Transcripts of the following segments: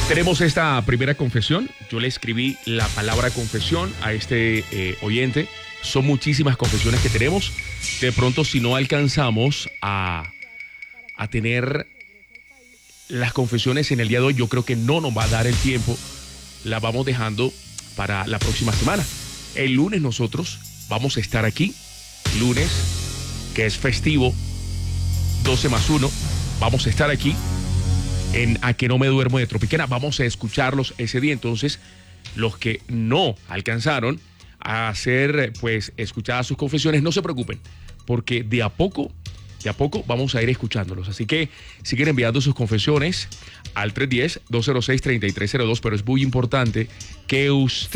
Tenemos esta primera confesión. Yo le escribí la palabra confesión a este oyente. Son muchísimas confesiones que tenemos. De pronto, si no alcanzamos a tener las confesiones en el día de hoy, yo creo que no nos va a dar el tiempo. La vamos dejando para la próxima semana. El lunes nosotros vamos a estar aquí. Lunes, que es festivo, 12+1. Vamos a estar aquí en A Que No Me Duermo de Tropicana. Vamos a escucharlos ese día. Entonces, los que no alcanzaron a hacer, pues, escuchadas sus confesiones, no se preocupen, porque de a poco vamos a ir escuchándolos. Así que siguen enviando sus confesiones al 310-206-3302, pero es muy importante que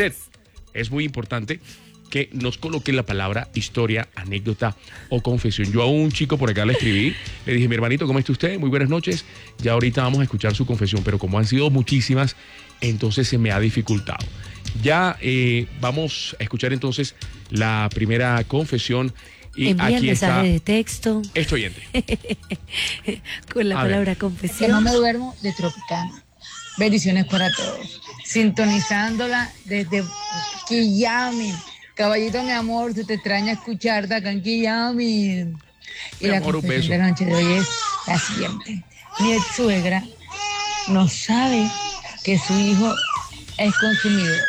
nos coloque la palabra historia, anécdota o confesión. Yo a un chico por acá le escribí, le dije: mi hermanito, ¿cómo está usted? Muy buenas noches. Ya ahorita vamos a escuchar su confesión, pero como han sido muchísimas, entonces se me ha dificultado. Ya vamos a escuchar entonces la primera confesión. Y envía aquí mensaje está de texto este oyente. con la palabra confesión. Que no me duermo de Tropicana. Bendiciones para todos. Sintonizándola desde Quillami. Caballito, mi amor, se te extraña escucharte acá en Quillami. Y Mi la amor, un confesión beso. de la noche de hoy es la siguiente. Mi ex suegra no sabe que su hijo es consumidor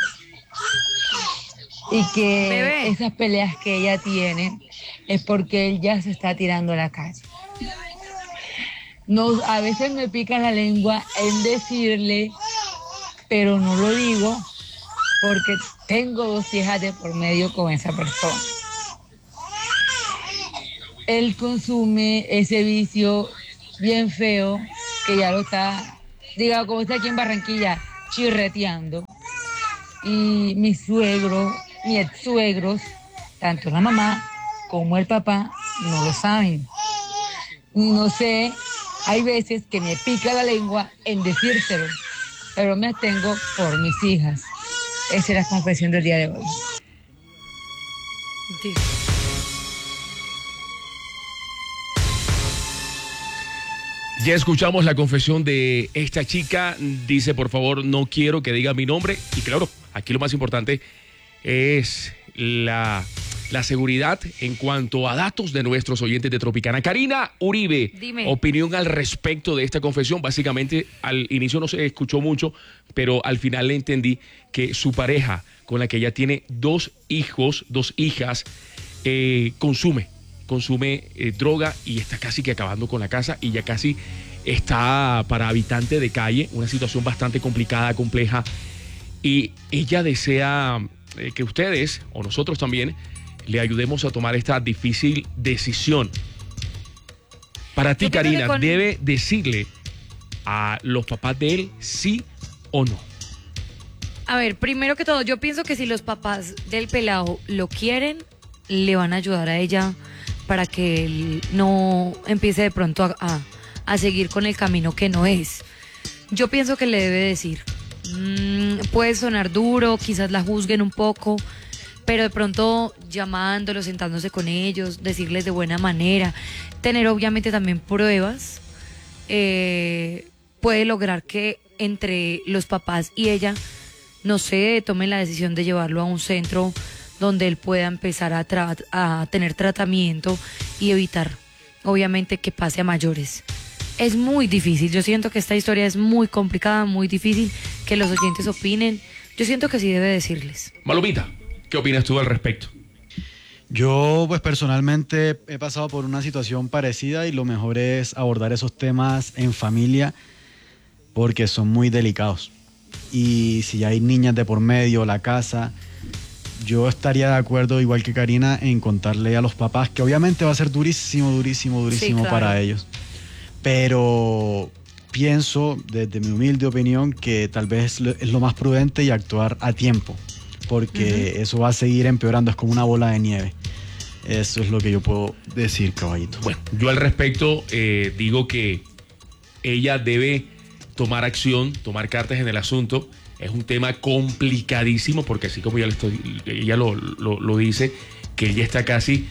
y que Bebé. esas peleas que ella tiene es porque él ya se está tirando a la calle. No, a veces me pica la lengua en decirle, pero no lo digo porque tengo 2 hijas de por medio con esa persona. Él consume ese vicio bien feo que ya lo está, diga, como está aquí en Barranquilla, chirreteando. Y mi suegro, mi ex suegros, tanto la mamá como el papá, no lo saben. No sé, hay veces que me pica la lengua en decírselo, pero me abstengo por mis hijas. Esa es la confesión del día de hoy. Sí. Ya escuchamos la confesión de esta chica. Dice: por favor, no quiero que diga mi nombre. Y claro, aquí lo más importante es la seguridad en cuanto a datos de nuestros oyentes de Tropicana. Karina Uribe, Dime. opinión al respecto de esta confesión. Básicamente, al inicio no se escuchó mucho, pero al final le entendí que su pareja, con la que ella tiene 2 hijas, consume droga y está casi que acabando con la casa y ya casi está para habitante de calle, una situación bastante complicada, compleja, y ella desea que ustedes o nosotros también le ayudemos a tomar esta difícil decisión. Para ti, Yo pienso que Karina, ¿debe decirle a los papás de él sí o no? A ver, primero que todo, yo pienso que si los papás del pelado lo quieren, le van a ayudar a ella para que él no empiece de pronto a seguir con el camino que no es. Yo pienso que le debe decir. Puede sonar duro, quizás la juzguen un poco, pero de pronto llamándolos, sentándose con ellos, decirles de buena manera, tener obviamente también pruebas, puede lograr que entre los papás y ella, no sé, tomen la decisión de llevarlo a un centro donde él pueda empezar a tener tratamiento y evitar, obviamente, que pase a mayores. Es muy difícil, yo siento que esta historia es muy complicada, muy difícil, que los oyentes opinen. Yo siento que sí debe decirles. Malumita, ¿qué opinas tú al respecto? Yo, pues personalmente he pasado por una situación parecida y lo mejor es abordar esos temas en familia porque son muy delicados. Y si hay niñas de por medio, la casa, yo estaría de acuerdo, igual que Karina, en contarle a los papás, que obviamente va a ser durísimo Sí, claro. para ellos. Pero pienso, desde mi humilde opinión, que tal vez es lo más prudente y actuar a tiempo, porque eso va a seguir empeorando, es como una bola de nieve. Eso es lo que yo puedo decir, caballito. Bueno, yo al respecto digo que ella debe tomar acción, tomar cartas en el asunto. Es un tema complicadísimo porque así como ella lo dice, que ella está casi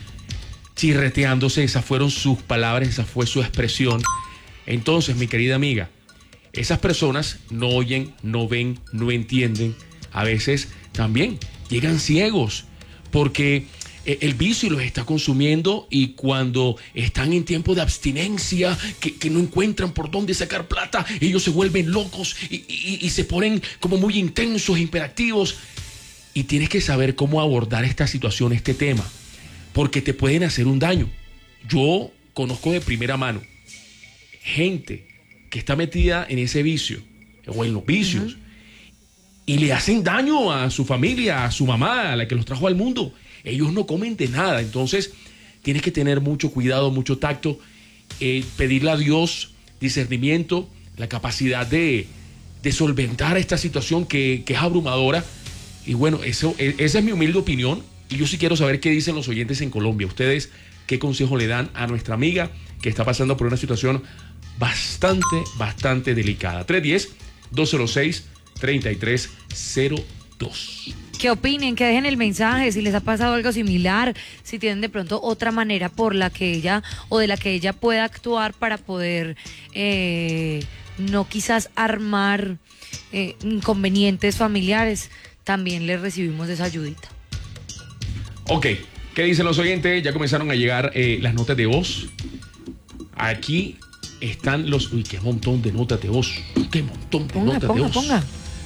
chirreteándose, esas fueron sus palabras, esa fue su expresión. Entonces, mi querida amiga, esas personas no oyen, no ven, no entienden. A veces también llegan ciegos porque el vicio los está consumiendo, y cuando están en tiempo de abstinencia, que no encuentran por dónde sacar plata, ellos se vuelven locos y se ponen como muy intensos, hiperactivos. Y tienes que saber cómo abordar esta situación, este tema, porque te pueden hacer un daño. Yo conozco de primera mano gente que está metida en ese vicio o en los vicios, y le hacen daño a su familia, a su mamá, a la que los trajo al mundo. Ellos no comen de nada. Entonces tienes que tener mucho cuidado, mucho tacto, pedirle a Dios discernimiento, la capacidad de solventar esta situación que es abrumadora. Y bueno, esa es mi humilde opinión, y yo sí quiero saber qué dicen los oyentes en Colombia. Ustedes, ¿qué consejo le dan a nuestra amiga que está pasando por una situación bastante delicada? 310-206-3302. Que opinen, que dejen el mensaje, si les ha pasado algo similar, si tienen de pronto otra manera por la que ella o de la que ella pueda actuar para poder no quizás armar inconvenientes familiares. También les recibimos esa ayudita. Ok, ¿qué dicen los oyentes? Ya comenzaron a llegar las notas de voz. Aquí están los... Uy, qué montón de notas de voz. Qué montón de notas de voz. Ponga.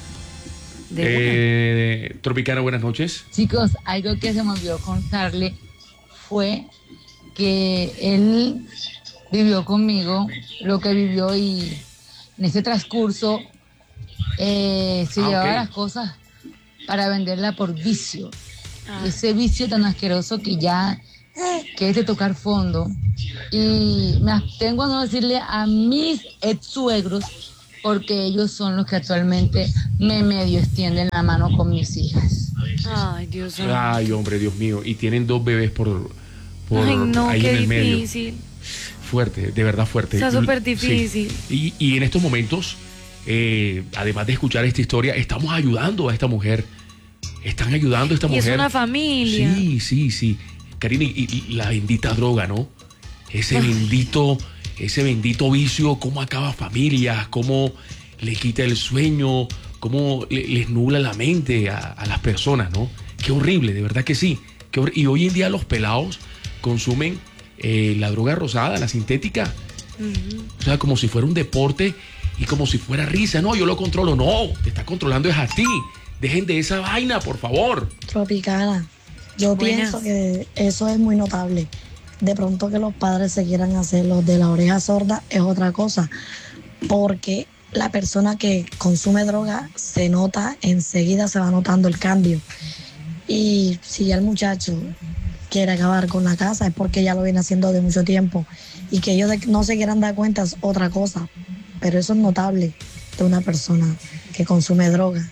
Tropicana, buenas noches. Chicos, algo que se me olvidó contarle fue que él vivió conmigo lo que vivió, y en ese transcurso se llevaba las cosas para venderla por vicio. Ese vicio tan asqueroso que ya que es de tocar fondo. Y me abstengo a no decirle a mis ex suegros, porque ellos son los que actualmente me medio extienden la mano con mis hijas. Ay, Dios mío. Ay, hombre, Dios mío. Y tienen 2 bebés por Ay, no, ahí qué en el medio. difícil. Fuerte, de verdad fuerte. Está súper difícil. Sí. Y en estos momentos, además de escuchar esta historia, estamos ayudando a esta mujer. Están ayudando a esta mujer. Y es una familia. Sí. Karina, y la bendita droga, ¿no? Ese bendito vicio, cómo acaba familias, cómo le quita el sueño, cómo les nubla la mente a las personas, ¿no? Qué horrible, de verdad que sí. Y hoy en día los pelados consumen la droga rosada, la sintética. O sea, como si fuera un deporte y como si fuera risa. No, yo lo controlo. No, te está controlando es a ti. Dejen de esa vaina, por favor. Tropicana, yo pienso que eso es muy notable. De pronto que los padres se quieran hacer los de la oreja sorda es otra cosa, porque la persona que consume droga se nota, enseguida se va notando el cambio. Y si ya el muchacho quiere acabar con la casa es porque ya lo viene haciendo de mucho tiempo, y que ellos no se quieran dar cuenta es otra cosa, pero eso es notable de una persona que consume droga.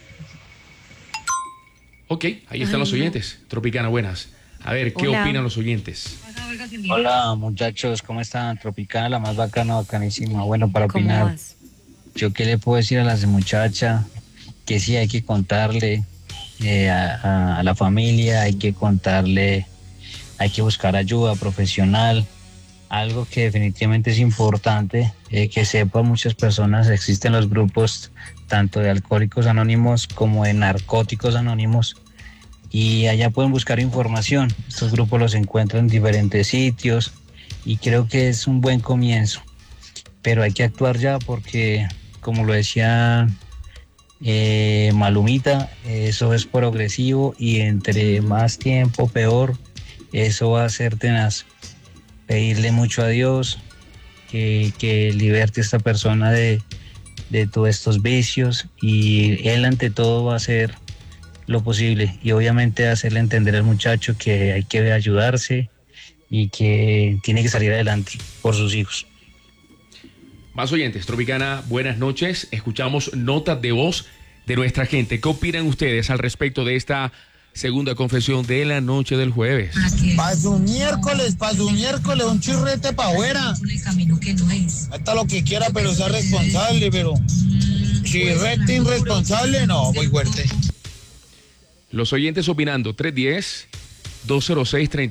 Ok, ahí están los oyentes. Tropicana, buenas. A ver, ¿qué opinan los oyentes? Hola muchachos, ¿cómo están? Tropicana, la más bacana, bacanísima. Bueno, para opinar, yo qué le puedo decir a las muchachas, que sí hay que contarle a la familia, hay que contarle, hay que buscar ayuda profesional. Algo que definitivamente es importante que sepan muchas personas, existen los grupos tanto de alcohólicos anónimos como de narcóticos anónimos, y allá pueden buscar información. Estos grupos los encuentran en diferentes sitios y creo que es un buen comienzo, pero hay que actuar ya porque, como lo decía Malumita, eso es progresivo y entre más tiempo peor. Eso va a ser tenaz. Pedirle mucho a Dios que liberte a esta persona de todos estos vicios, y él ante todo va a hacer lo posible, y obviamente hacerle entender al muchacho que hay que ayudarse y que tiene que salir adelante por sus hijos. Más oyentes, Tropicana, buenas noches. Escuchamos notas de voz de nuestra gente. ¿Qué opinan ustedes al respecto de esta segunda confesión de la noche del jueves? Para su miércoles, un chirrete para afuera. Hasta lo que quiera, pero sea responsable, pero chirrete irresponsable, no, muy fuerte. Los oyentes opinando,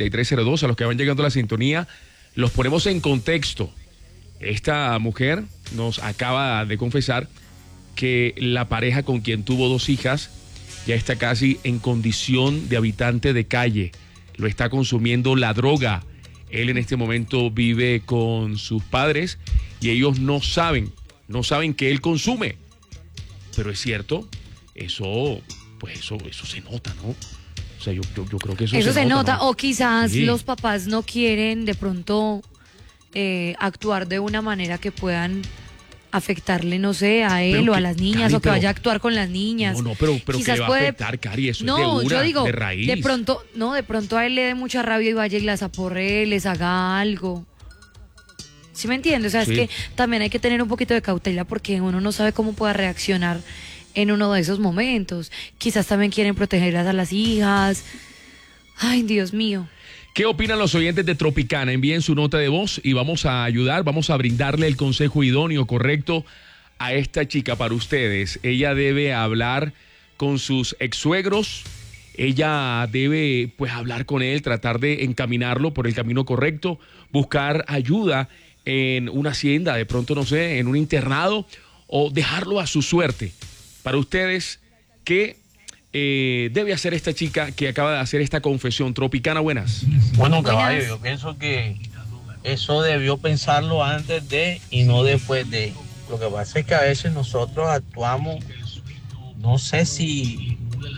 310-206-3302, a los que van llegando a la sintonía, los ponemos en contexto. Esta mujer nos acaba de confesar que la pareja con quien tuvo 2 hijas ya está casi en condición de habitante de calle. Lo está consumiendo la droga. Él en este momento vive con sus padres y ellos no saben que él consume. Pero es cierto, eso se nota, ¿no? O sea, yo creo que eso se nota, ¿no? O quizás Sí. los papás no quieren de pronto actuar de una manera que puedan afectarle, no sé, a él o a las niñas, Cari, o que vaya a actuar con las niñas. No, pero Quizás que le va a afectar, Cari, eso es de una, yo digo, de raíz. de pronto a él le dé mucha rabia y vaya y las aporre, les haga algo. ¿Sí me entiendes? O sea, Sí. es que también hay que tener un poquito de cautela porque uno no sabe cómo pueda reaccionar en uno de esos momentos. Quizás también quieren protegerlas a las hijas. Ay, Dios mío. ¿Qué opinan los oyentes de Tropicana? Envíen su nota de voz y vamos a ayudar, vamos a brindarle el consejo idóneo, correcto, a esta chica para ustedes. Ella debe hablar con sus ex-suegros, ella debe pues hablar con él, tratar de encaminarlo por el camino correcto, buscar ayuda en una hacienda, de pronto, no sé, en un internado, o dejarlo a su suerte. Para ustedes, ¿qué debe hacer esta chica que acaba de hacer esta confesión? Tropicana, buenas. Bueno, caballo, yo pienso que eso debió pensarlo antes de y no después de. Lo que pasa es que a veces nosotros actuamos, no sé si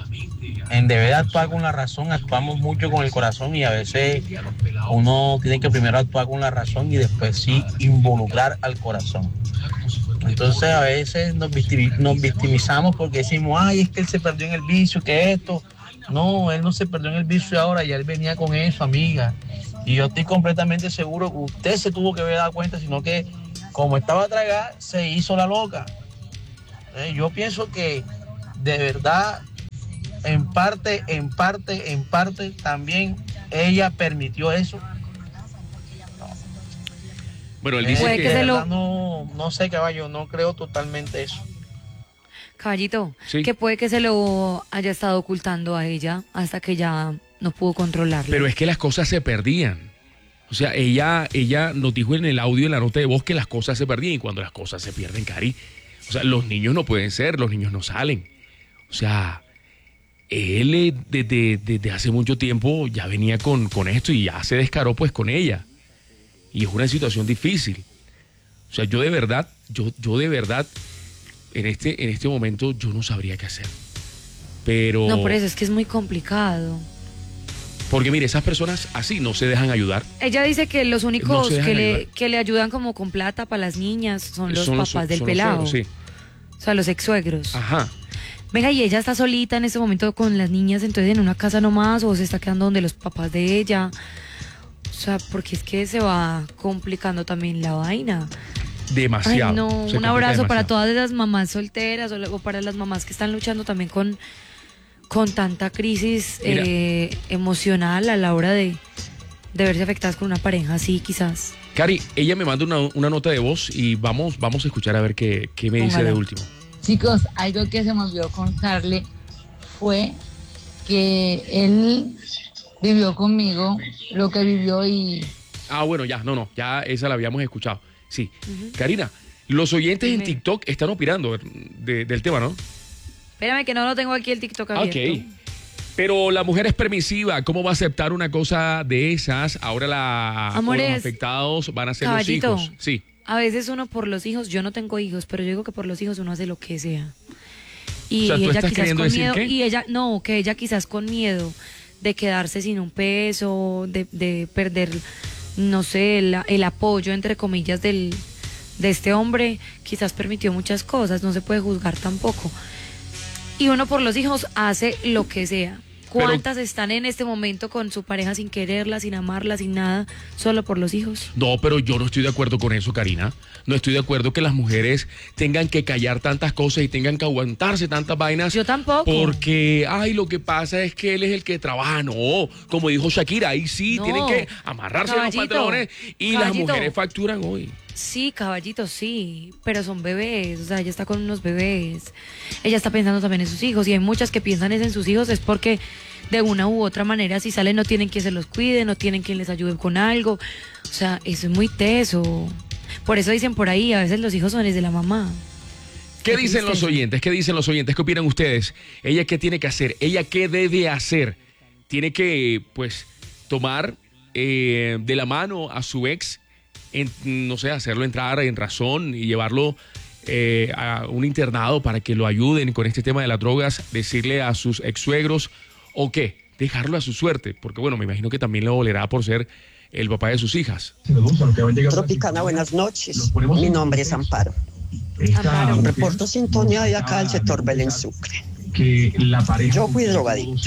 en deber de actuar con la razón, actuamos mucho con el corazón y a veces uno tiene que primero actuar con la razón y después sí involucrar al corazón. Entonces a veces nos victimizamos porque decimos, ay, es que él se perdió en el vicio, que esto. No, él no se perdió en el vicio ahora, ya él venía con eso, amiga. Y yo estoy completamente seguro que usted se tuvo que haber dado cuenta, sino que como estaba tragada, se hizo la loca. Yo pienso que de verdad, en parte, también ella permitió eso. Bueno, él dice que no sé, caballo, no creo totalmente eso. Caballito, Sí. que puede que se lo haya estado ocultando a ella hasta que ya no pudo controlarlo. Pero es que las cosas se perdían. O sea, ella nos dijo en el audio, en la nota de voz, que las cosas se perdían. Y cuando las cosas se pierden, Cari, o sea, los niños no pueden ser, los niños no salen. O sea, él desde hace mucho tiempo ya venía con esto y ya se descaró pues con ella. Y es una situación difícil. O sea, yo de verdad, en este momento yo no sabría qué hacer. Pero... No, por eso es que es muy complicado. Porque mire, esas personas así no se dejan ayudar. Ella dice que los No únicos se dejan ayudar. que le ayudan como con plata para las niñas son los papás del son los pelado. suegros, O sea, los ex-suegros. Ajá. Venga, y ella está solita en este momento con las niñas, entonces en una casa nomás, o se está quedando donde los papás de ella. O sea, porque es que se va complicando también la vaina. Demasiado. Ay, no, Se un complica abrazo para demasiado. todas esas mamás solteras o para las mamás que están luchando también con tanta crisis Mira. emocional a la hora de verse afectadas con una pareja así, quizás. Cari, ella me manda una nota de voz y vamos a escuchar a ver qué me dice Póngala. de último. Chicos, algo que se me olvidó contarle fue que él vivió conmigo lo que vivió y... Ah, bueno, ya esa la habíamos escuchado. Sí. Karina, los oyentes en Dime. TikTok están opinando del tema, ¿no? Espérame que no lo tengo aquí el TikTok abierto. Ok. Pero la mujer es permisiva. ¿Cómo va a aceptar una cosa de esas? Ahora Amores, los afectados van a ser caballito. los hijos. Sí. A veces uno por los hijos, yo no tengo hijos, pero yo digo que por los hijos uno hace lo que sea. Y O sea, ¿tú ella estás quizás queriendo con decir miedo, qué? y ella, no, que ella quizás con miedo de quedarse sin un peso, de perder, no sé, el apoyo, entre comillas, de este hombre, quizás permitió muchas cosas, no se puede juzgar tampoco. Y uno por los hijos hace lo que sea. ¿Cuántas están en este momento con su pareja sin quererla, sin amarla, sin nada, solo por los hijos? No, pero yo no estoy de acuerdo con eso, Karina. No estoy de acuerdo que las mujeres tengan que callar tantas cosas y tengan que aguantarse tantas vainas. Yo tampoco. Porque, ay, lo que pasa es que él es el que trabaja. No, como dijo Shakira, ahí sí No. tienen que amarrarse Caballito, los pantalones y las caballito. mujeres facturan hoy. Sí, caballito, sí, pero son bebés, o sea, ella está con unos bebés. Ella está pensando también en sus hijos y hay muchas que piensan es en sus hijos es porque de una u otra manera si salen no tienen quien se los cuide, no tienen quien les ayude con algo. O sea, eso es muy teso. Por eso dicen por ahí, a veces los hijos son de la mamá. ¿Qué dicen los oyentes? ¿Qué dicen los oyentes? ¿Qué opinan ustedes? ¿Ella qué tiene que hacer? ¿Ella qué debe hacer? Tiene que, pues, tomar de la mano a su ex, no sé, hacerlo entrar en razón y llevarlo a un internado para que lo ayuden con este tema de las drogas, decirle a sus ex suegros, o qué, dejarlo a su suerte, porque bueno, me imagino que también lo dolerá por ser el papá de sus hijas. Tropicana, buenas noches. Mi nombre es Amparo. Reporto sintonía de acá del sector Belén Sucre. Yo fui drogadicto.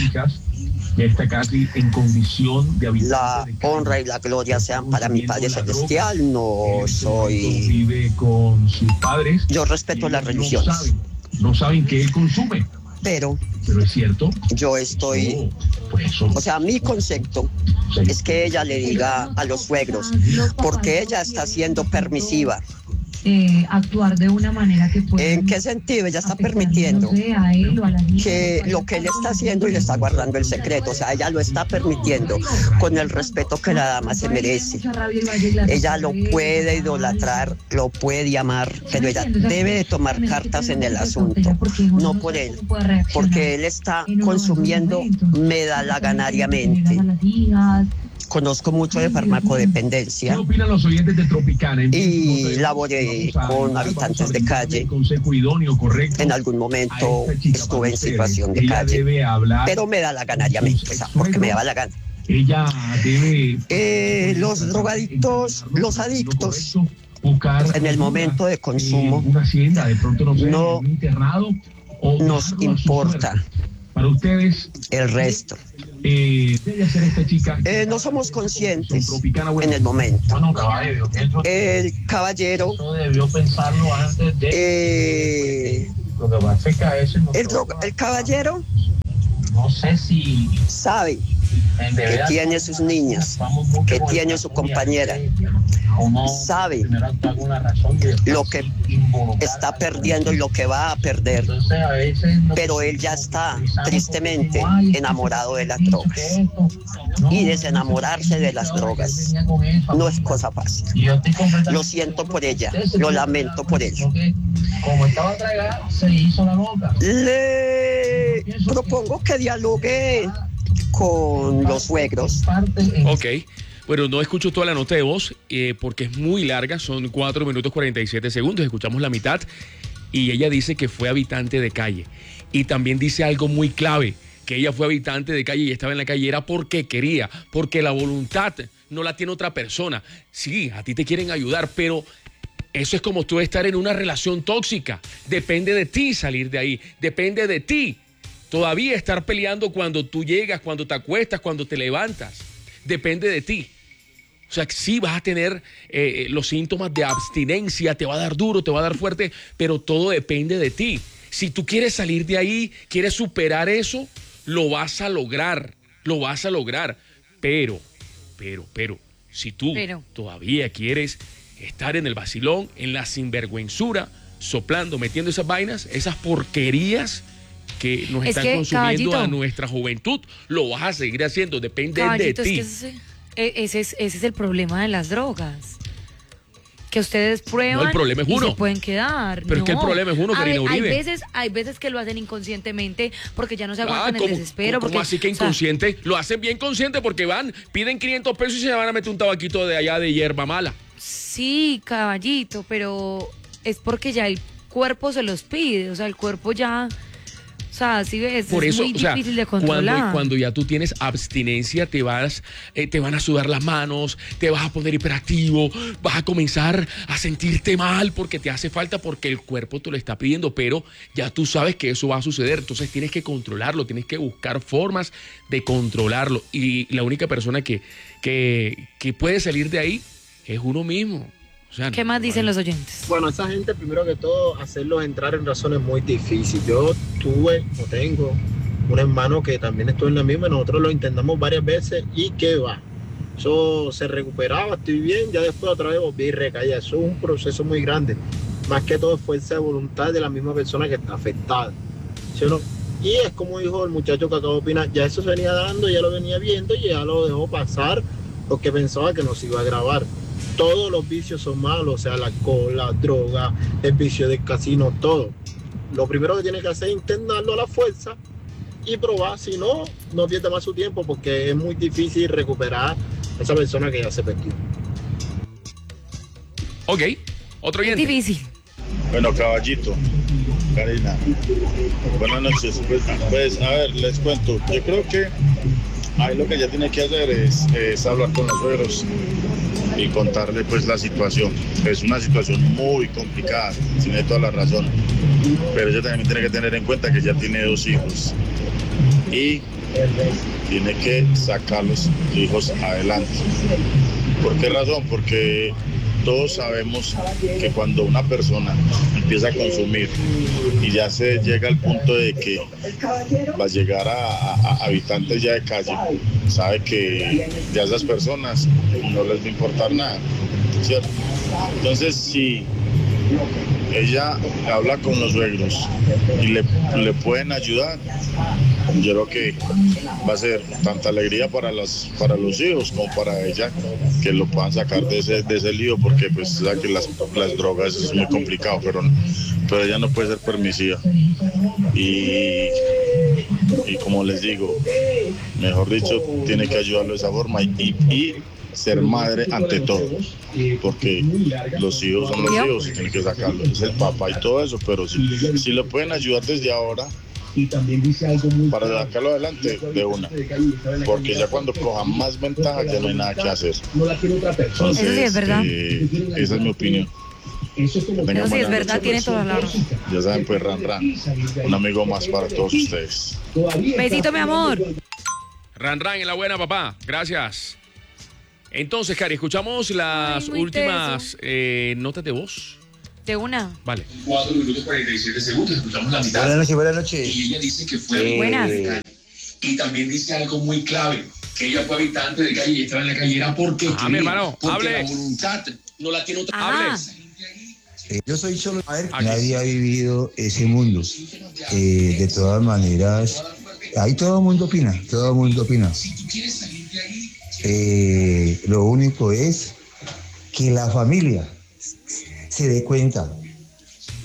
La honra y la gloria sean para mi Padre Celestial. No soy... Yo respeto las religiones. No saben que él consume. Pero es cierto. Yo estoy... O sea, mi concepto es que ella le diga a los suegros, porque ella está siendo permisiva. Actuar de una manera que puede... ¿En qué sentido? Ella está permitiendo que lo que él está haciendo y le está guardando el secreto, o sea, ella lo está permitiendo con el respeto que la dama se merece. Ella lo puede idolatrar, lo puede amar, pero ella debe de tomar cartas en el asunto, no por él, porque él está consumiendo medalaganariamente. Conozco mucho de farmacodependencia. ¿Qué opinan los oyentes de Tropicana? Y laboré con habitantes de calle. En algún momento estuve en situación de calle, pero me da la ganariamente, porque me daba la gana. Ella debe... Los drogadictos, los adictos, en el momento de consumo, no nos importa para ustedes el resto. No somos conscientes en el momento. El caballero, el caballero sabe que tiene sus niñas, que tiene su compañera, sabe lo que está perdiendo y lo que va a perder, pero él ya está tristemente enamorado de las drogas, y desenamorarse de las drogas no es cosa fácil. Lo siento por ella, lo lamento por ella. Le propongo que dialogue con los suegros. Ok, bueno, no escucho toda la nota de voz porque es muy larga, son 4 minutos 47 segundos, escuchamos la mitad y ella dice que fue habitante de calle y también dice algo muy clave, que ella fue habitante de calle y estaba en la calle era porque quería, porque la voluntad no la tiene otra persona. Sí, a ti te quieren ayudar, pero eso es como tú estar en una relación tóxica, depende de ti salir de ahí, depende de ti. Todavía estar peleando cuando tú llegas, cuando te acuestas, cuando te levantas. Depende de ti. O sea, sí vas a tener los síntomas de abstinencia, te va a dar duro, te va a dar fuerte, pero todo depende de ti. Si tú quieres salir de ahí, quieres superar eso, lo vas a lograr, lo vas a lograr. Pero, si tú todavía quieres estar en el vacilón, en la sinvergüenzura, soplando, metiendo esas vainas, esas porquerías que nos están consumiendo, caballito, a nuestra juventud, lo vas a seguir haciendo, depende de ti. Es que ese es el problema de las drogas. Que ustedes prueban, no, el problema es uno. Y se pueden quedar. Pero es que el problema es uno, Karina Uribe. Hay veces que lo hacen inconscientemente porque ya no se aguantan el desespero. ¿Cómo así que inconsciente? Lo hacen bien consciente porque piden 500 pesos y se van a meter un tabaquito de allá de hierba mala. Sí, caballito, pero es porque ya el cuerpo se los pide, o sea, el cuerpo ya... O sea, sí ves, por eso, es muy difícil de controlar. Cuando ya tú tienes abstinencia, te van a sudar las manos, te vas a poner hiperactivo, vas a comenzar a sentirte mal porque te hace falta, porque el cuerpo te lo está pidiendo, pero ya tú sabes que eso va a suceder, entonces tienes que controlarlo, tienes que buscar formas de controlarlo. Y la única persona que puede salir de ahí es uno mismo. O sea, ¿qué más dicen los oyentes? Bueno, esa gente, primero que todo, hacerlos entrar en razón es muy difícil. Yo tengo un hermano que también estuvo en la misma, y nosotros lo intentamos varias veces y que va. Eso se recuperaba, estoy bien, ya después otra vez volví y recaía. Eso es un proceso muy grande. Más que todo es fuerza de voluntad de la misma persona que está afectada. ¿Sí o no? Y es como dijo el muchacho que acabo de opinar, ya eso se venía dando, ya lo venía viendo y ya lo dejó pasar porque pensaba que nos iba a grabar. todos los vicios son malos, o sea, el alcohol, la droga, el vicio del casino, todo. Lo primero que tiene que hacer es internarlo a la fuerza y probar, si no, no pierda más su tiempo porque es muy difícil recuperar a esa persona que ya se perdió. Ok, otro oyente. Es difícil. Bueno, caballito, Karina, buenas noches. Pues, a ver, les cuento. Yo creo que ahí lo que ella tiene que hacer es hablar con los suegros y contarle pues la situación. Es una situación muy complicada, tiene toda la razón. Pero ella también tiene que tener en cuenta que ya tiene 2 hijos y tiene que sacar los hijos adelante. ¿Por qué razón? Porque todos sabemos que cuando una persona empieza a consumir y ya se llega al punto de que va a llegar a habitantes ya de calle, sabe que ya esas personas no les va a importar nada, ¿cierto? Entonces, si ella habla con los suegros y le pueden ayudar, yo creo que va a ser tanta alegría para los hijos como para ella, que lo puedan sacar de ese lío, porque pues sabe que las drogas es muy complicado, pero ella no puede ser permisiva y como les digo, mejor dicho, tiene que ayudarlo de esa forma y ser madre ante todo, porque los hijos son los hijos y tienen que sacarlos, es el papá y todo eso, pero si lo pueden ayudar desde ahora para sacarlo adelante de una, porque ya cuando cojan más ventaja ya no hay nada que hacer. Entonces, eso sí es verdad. Esa es mi opinión. Eso sí es verdad, tiene toda la razón. Ya saben, pues Ran, un amigo más para todos ustedes. Besito, mi amor. Ran, en la buena, papá. Gracias. Entonces, Cari, escuchamos las últimas notas de voz. De una. Vale. 4 minutos 47 segundos, escuchamos la mitad. Buenas noches. Y ella dice que fue Buenas. Y también dice algo muy clave, que ella fue habitante de calle y estaba en la calle era porque quería, mi hermano, porque hable. la voluntad no la tiene otra. Hable. Yo soy solo padre, nadie ha vivido ese mundo. De todas maneras, ahí todo el mundo opina, Lo único es que la familia se dé cuenta